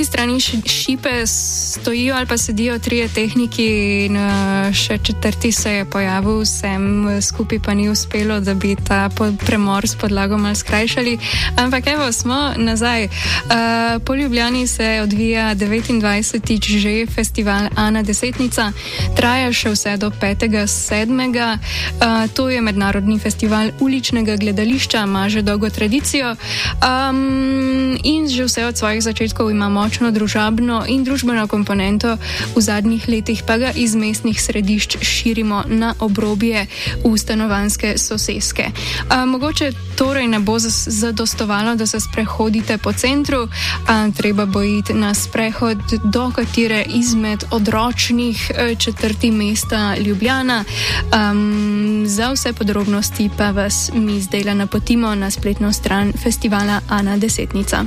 drugi strani šipe stojijo ali pa sedijo 3 tehniki in še 4. se je pojavil, vsem skupaj pa ni uspelo, da bi ta premor s podlago malo skrajšali. Ampak evo, smo nazaj. Po Ljubljani se odvija 29. že festival Ana Desetnica, traja še vse do 5.7. To je mednarodni festival uličnega gledališča, ima že dolgo tradicijo in že vse od svojih začetkov ima močno družabno in družbeno komponento, v zadnjih letih pa ga iz mestnih središč širimo na obrobje v stanovanjske soseske. Mogoče torej ne bo zadostovalo, da se sprehodite po centru, treba bo iti na sprehod do katere izmed odročnih četrti mesta Ljubljana. Za vse podrobnosti pa vas mi zdajle napotimo na spletno stran festivala Ana Desetnica.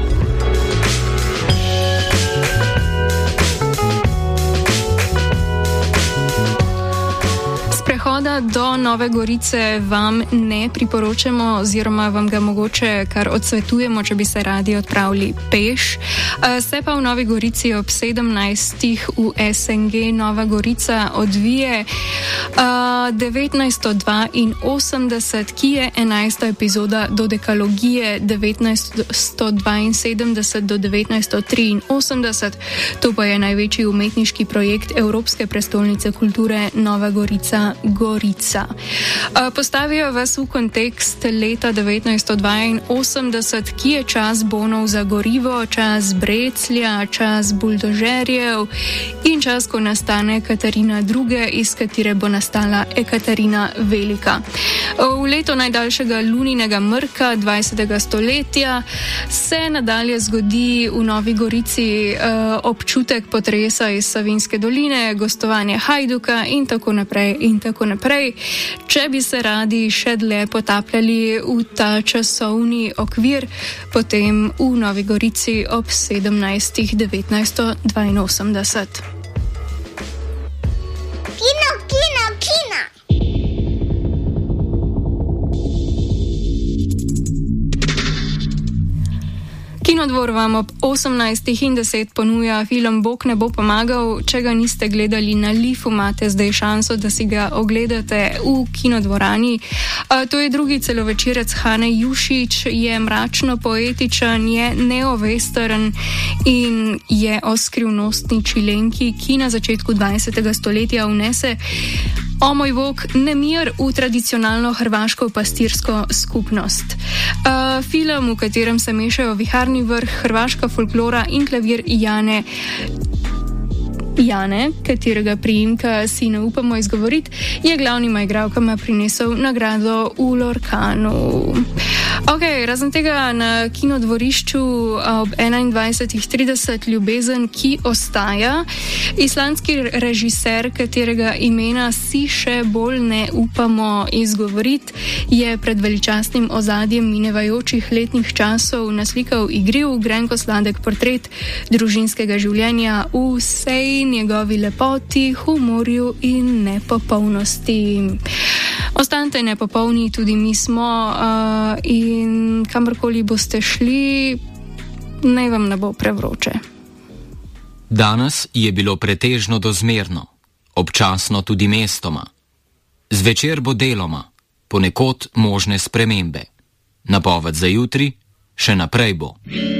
Prehoda do Nove Gorice vam ne priporočamo oziroma vam ga mogoče kar odsvetujemo, če bi se radi odpravili peš. Se pa v Novi Gorici ob 17. v SNG Nova Gorica odvije 1982, ki je 11. epizoda Dodekalogije 1972 do 1983. To pa je največji umetniški projekt Evropske prestolnice kulture Nova Gorica. Postavijo vas v kontekst leta 1982, ki je čas bonov za gorivo, čas breclja, čas buldožerjev in čas, ko nastane Katarina II., iz katere bo nastala Ekaterina Velika. V leto najdaljšega luninega mrka 20. stoletja se nadalje zgodi v Novi Gorici občutek potresa iz Savinjske doline, gostovanje Hajduka in tako naprej in tako naprej. Če bi se radi še dlje potapljali v ta časovni okvir, potem v Novi Gorici ob 17.1982. Kino! Kinodvor vam ob 18.10 ponuja film Bog ne bo pomagal. Če ga niste gledali na Lifu, imate zdaj šanso, da si ga ogledate v kinodvorani. To je drugi celovečerec Hane Jušić, je mračno poetičen, je neovestern in je o skrivnostni Čilenki, ki na začetku 20. stoletja vnese, o moj bog, nemir v tradicionalno hrvaško pastirsko skupnost. Film, v katerem se mešajo viharni vrh, hrvaška folklora in klavir Jane, katerega priimka si ne upamo izgovoriti, je glavnima igralkama prinesel nagrado v Lorcanu. Razen tega na kinodvorišču ob 21.30 Ljubezen, ki ostaja. Islandski režiser, katerega imena si še bolj ne upamo izgovoriti, je pred veličastnim ozadjem minevajočih letnih časov naslikal igriv, grenko sladek portret družinskega življenja v vsej njegovi lepoti, humorju in nepopolnosti. Ostanite nepopolni, tudi mi smo, in kamorkoli boste šli, naj vam ne bo prevroče. Danes je bilo pretežno dozmerno, občasno tudi mestoma. Zvečer bo deloma, ponekod možne spremembe. Napoved za jutri, še naprej bo.